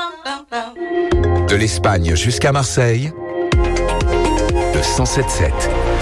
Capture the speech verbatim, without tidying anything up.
De l'Espagne jusqu'à Marseille, le cent sept sept.